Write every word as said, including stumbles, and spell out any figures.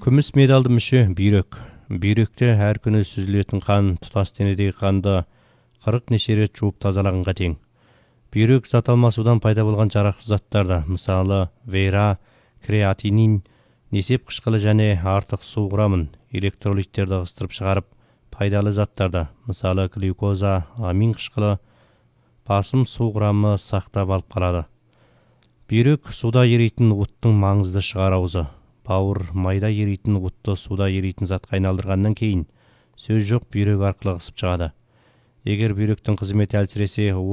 Күміс медалды мүше бүйрек. Бүйректе әр күні сүзілетін қан тұтас денедегі қанды қырық неше рет жуып тазалағанға тең. Бүйрек зат алмасудан пайда болған жарақсыз заттарды, мысалы вейра, креатинин, несеп қышқылы және артық су құрамын, электролиттерді ығыстырып шығарып, пайдалы заттарды, мысалы глюкоза, амин қышқылы, басым су құрамы сақтап алып қалады. Бүйрек суда еритін оттың маңызды шығар аузы. Бауыр майда еритін отты суда еритін затқа айналдырғаннан кейін сөз жоқ бүйрек арқылы ығысып шығады. Егер бүйректің қызметі әлсіресе,